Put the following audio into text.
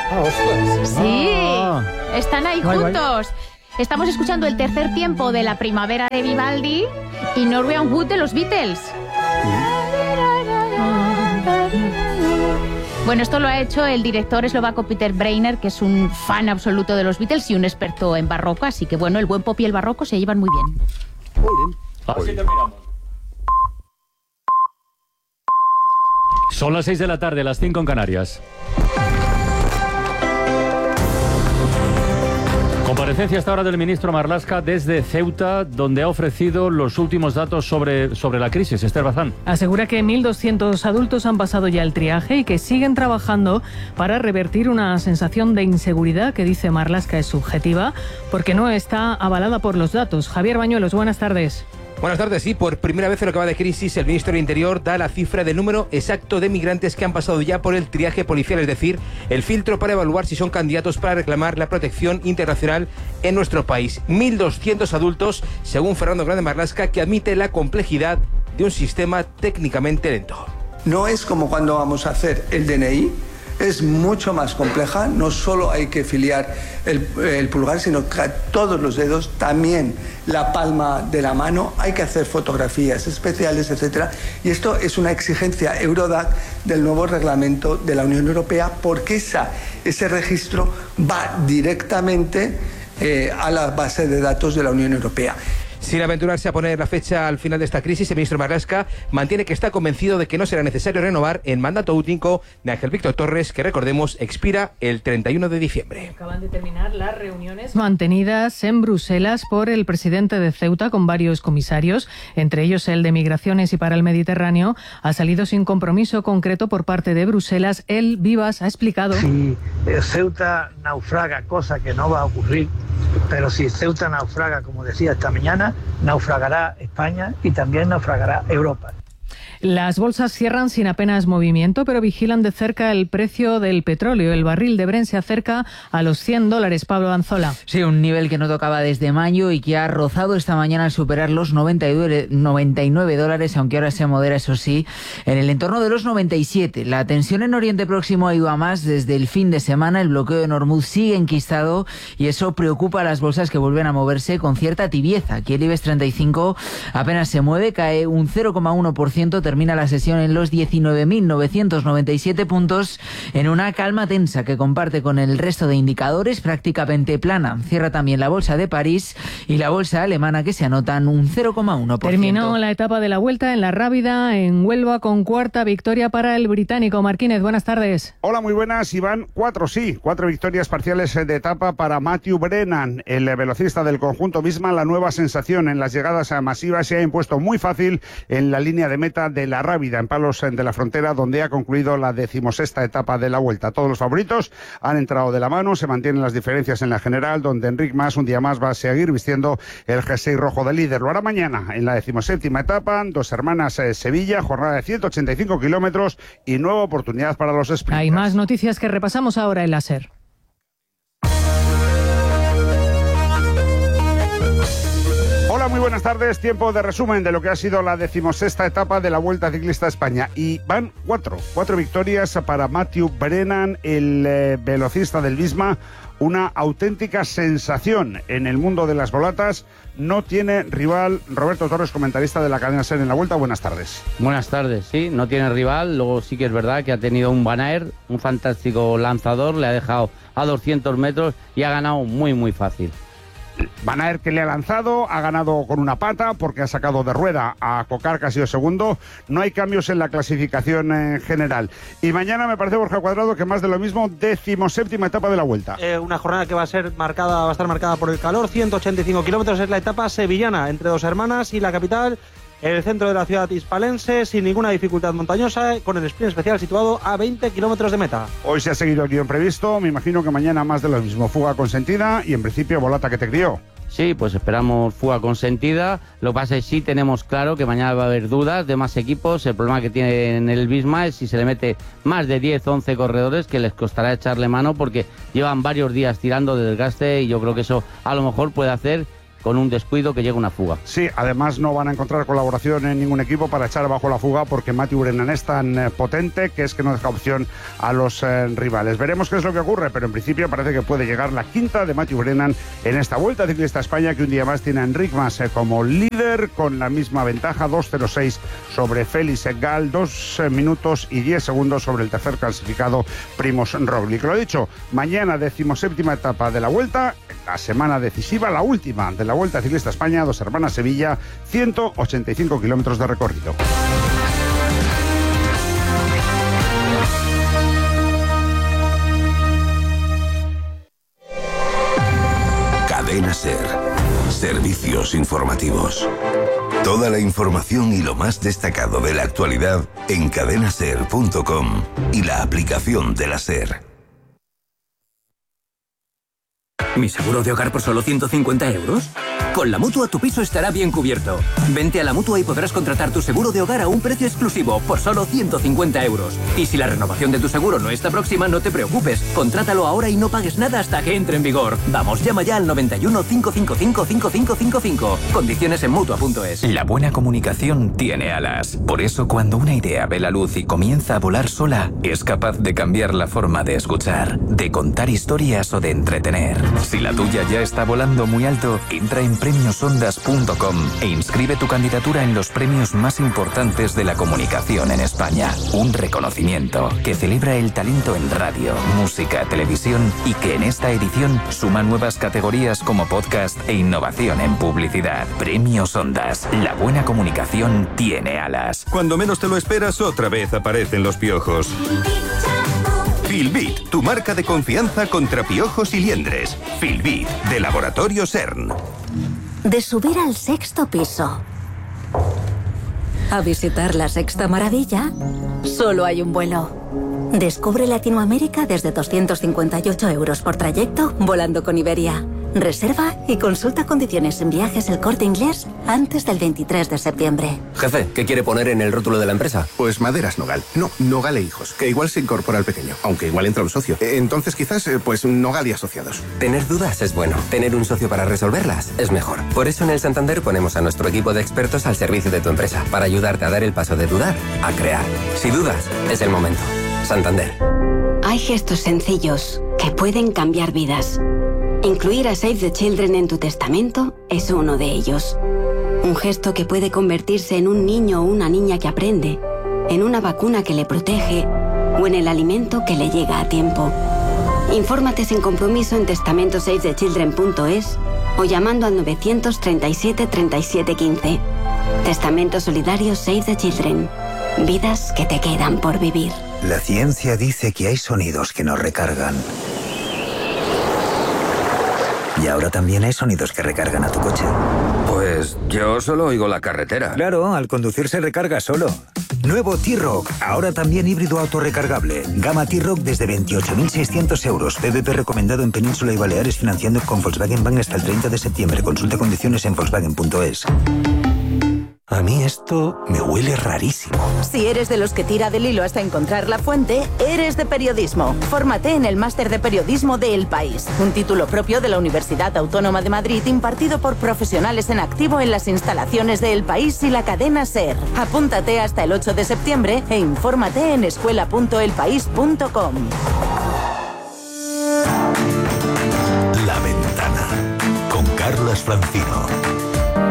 ostras. Sí, están ahí juntos. Estamos escuchando el tercer tiempo de La primavera de Vivaldi y Norwegian Wood de los Beatles. Bueno, esto lo ha hecho el director eslovaco Peter Breiner, que es un fan absoluto de los Beatles y un experto en barroco, así que bueno, el buen pop y el barroco se llevan muy bien. Así terminamos. Son las 6 de la tarde, las 5 en Canarias. Comparecencia hasta ahora del ministro Marlaska desde Ceuta, donde ha ofrecido los últimos datos sobre la crisis. Esther Bazán. Asegura que 1.200 adultos han pasado ya el triaje y que siguen trabajando para revertir una sensación de inseguridad que, dice Marlaska, es subjetiva porque no está avalada por los datos. Javier Bañuelos, buenas tardes. Buenas tardes. Sí, por primera vez en lo que va de crisis, el ministro del Interior da la cifra del número exacto de migrantes que han pasado ya por el triaje policial, es decir, el filtro para evaluar si son candidatos para reclamar la protección internacional en nuestro país. 1.200 adultos, según Fernando Grande Marlaska, que admite la complejidad de un sistema técnicamente lento. No es como cuando vamos a hacer el DNI. Es mucho más compleja, no solo hay que filiar el pulgar, sino que todos los dedos, también la palma de la mano, hay que hacer fotografías especiales, etc. Y esto es una exigencia Eurodac del nuevo reglamento de la Unión Europea, porque ese registro va directamente a la base de datos de la Unión Europea. Sin aventurarse a poner la fecha al final de esta crisis, el ministro Marlaska mantiene que está convencido de que no será necesario renovar el mandato único de Ángel Víctor Torres, que recordemos expira el 31 de diciembre. Acaban de terminar las reuniones mantenidas en Bruselas por el presidente de Ceuta con varios comisarios, entre ellos el de Migraciones y para el Mediterráneo. Ha salido sin compromiso concreto por parte de Bruselas. El Vivas ha explicado. Si Ceuta naufraga, cosa que no va a ocurrir, pero si Ceuta naufraga, como decía esta mañana, naufragará España y también naufragará Europa. Las bolsas cierran sin apenas movimiento, pero vigilan de cerca el precio del petróleo. El barril de Brent se acerca a los $100. Pablo Anzola. Sí, un nivel que no tocaba desde mayo y que ha rozado esta mañana al superar los $99, aunque ahora se modera, eso sí, en el entorno de los 97. La tensión en Oriente Próximo ha ido a más desde el fin de semana. El bloqueo de Hormuz sigue enquistado y eso preocupa a las bolsas, que vuelven a moverse con cierta tibieza. Aquí el IBEX 35 apenas se mueve, cae un 0,1%, termina la sesión en los 19.997 puntos, en una calma tensa que comparte con el resto de indicadores, prácticamente plana. Cierra también la bolsa de París y la bolsa alemana, que se anotan un 0,1%. Terminó la etapa de la Vuelta en La Rábida, en Huelva, con cuarta victoria para el británico. Marquínez, buenas tardes. Hola, muy buenas. Iván, cuatro victorias parciales de etapa para Matthew Brennan, el velocista del conjunto Visma. La nueva sensación en las llegadas masivas se ha impuesto muy fácil en la línea de meta de La Rábida, en Palos de la Frontera, donde ha concluido la 16ª etapa de la Vuelta. Todos los favoritos han entrado de la mano, se mantienen las diferencias en la general, donde Enric Mas un día más va a seguir vistiendo el jersey rojo de líder. Lo hará mañana en la 17ª etapa, Dos Hermanas Sevilla, jornada de 185 kilómetros y nueva oportunidad para los sprinters. Hay más noticias que repasamos ahora en la SER. Hola, muy buenas tardes. Tiempo de resumen de lo que ha sido la 16ª etapa de la Vuelta Ciclista a España. Y van cuatro victorias para Matthew Brennan, el velocista del Visma. Una auténtica sensación en el mundo de las volatas. No tiene rival. Roberto Torres, comentarista de la cadena SER en la Vuelta. Buenas tardes. Buenas tardes, sí, no tiene rival. Luego sí que es verdad que ha tenido un Van Aert, un fantástico lanzador. Le ha dejado a 200 metros y ha ganado muy, muy fácil. Van Aert, que le ha lanzado, ha ganado con una pata porque ha sacado de rueda a Cocar, que ha sido segundo. No hay cambios en la clasificación en general. Y mañana me parece, Borja Cuadrado, que más de lo mismo, 17ª etapa de la Vuelta. Una jornada que va a estar marcada por el calor. 185 kilómetros, es la etapa sevillana, entre Dos Hermanas y la capital. En el centro de la ciudad hispalense, sin ninguna dificultad montañosa, con el sprint especial situado a 20 kilómetros de meta. Hoy se ha seguido el guión previsto, me imagino que mañana más de lo mismo. Fuga consentida y en principio volata que te crió. Sí, pues esperamos fuga consentida. Lo que pasa es que sí tenemos claro que mañana va a haber dudas de más equipos. El problema que tiene en el Visma es si se le mete más de 10 o 11 corredores, que les costará echarle mano porque llevan varios días tirando de desgaste, y yo creo que eso a lo mejor puede hacer con un descuido que llegue una fuga. Sí, además no van a encontrar colaboración en ningún equipo para echar abajo la fuga, porque Matthew Brennan es tan potente que es que no deja opción a los rivales. Veremos qué es lo que ocurre, pero en principio parece que puede llegar la quinta de Matthew Brennan en esta Vuelta Ciclista a España, que un día más tiene a Enric Mas como líder con la misma ventaja, 2:06 sobre Félix Gall, 2 minutos y 10 segundos sobre el tercer clasificado Primož Roglič. Lo dicho, mañana 17ª etapa de la Vuelta, la semana decisiva, la última de la Vuelta Ciclista a España, Dos Hermanas Sevilla, 185 kilómetros de recorrido. Cadena SER. Servicios informativos. Toda la información y lo más destacado de la actualidad en cadenaser.com y la aplicación de la SER. ¿Mi seguro de hogar por solo 150 euros? Con la Mutua tu piso estará bien cubierto. Vente a la Mutua y podrás contratar tu seguro de hogar a un precio exclusivo por solo 150 euros. Y si la renovación de tu seguro no está próxima, no te preocupes. Contrátalo ahora y no pagues nada hasta que entre en vigor. Vamos, llama ya al 91 555 5555. Condiciones en Mutua.es. La buena comunicación tiene alas. Por eso, cuando una idea ve la luz y comienza a volar sola, es capaz de cambiar la forma de escuchar, de contar historias o de entretener. Si la tuya ya está volando muy alto, entra en premiosondas.com e inscribe tu candidatura en los premios más importantes de la comunicación en España. Un reconocimiento que celebra el talento en radio, música, televisión y que en esta edición suma nuevas categorías como podcast e innovación en publicidad. Premios Ondas. La buena comunicación tiene alas. Cuando menos te lo esperas, otra vez aparecen los piojos. Filbit, tu marca de confianza contra piojos y liendres. Filbit, de Laboratorio CERN. De subir al 6º piso a visitar la Sexta Maravilla, solo hay un vuelo. Descubre Latinoamérica desde 258 euros por trayecto, volando con Iberia. Reserva y consulta condiciones en Viajes El Corte Inglés antes del 23 de septiembre. Jefe, ¿qué quiere poner en el rótulo de la empresa? Pues Maderas Nogal. No, Nogal e Hijos, que igual se incorpora al pequeño, aunque igual entra un socio. Entonces quizás, pues Nogal y Asociados. Tener dudas es bueno. Tener un socio para resolverlas es mejor. Por eso en el Santander ponemos a nuestro equipo de expertos al servicio de tu empresa, para ayudarte a dar el paso de dudar a crear. Si dudas, es el momento. Santander. Hay gestos sencillos que pueden cambiar vidas. Incluir a Save the Children en tu testamento es uno de ellos. Un gesto que puede convertirse en un niño o una niña que aprende, en una vacuna que le protege o en el alimento que le llega a tiempo. Infórmate sin compromiso en testamentosavethechildren.es o llamando al 937 37 15. Testamento solidario Save the Children. Vidas que te quedan por vivir. La ciencia dice que hay sonidos que nos recargan. Y ahora también hay sonidos que recargan a tu coche. Pues yo solo oigo la carretera. Claro, al conducir se recarga solo. Nuevo T-Roc, ahora también híbrido autorrecargable. Gama T-Roc desde 28.600 euros. PVP recomendado en Península y Baleares, financiando con Volkswagen Bank hasta el 30 de septiembre. Consulta condiciones en Volkswagen.es. A mí esto me huele rarísimo. Si eres de los que tira del hilo hasta encontrar la fuente, eres de periodismo. Fórmate en el Máster de Periodismo de El País, un título propio de la Universidad Autónoma de Madrid, impartido por profesionales en activo en las instalaciones de El País y la cadena SER. Apúntate hasta el 8 de septiembre e infórmate en escuela.elpaís.com. La Ventana, con Carlas Francino.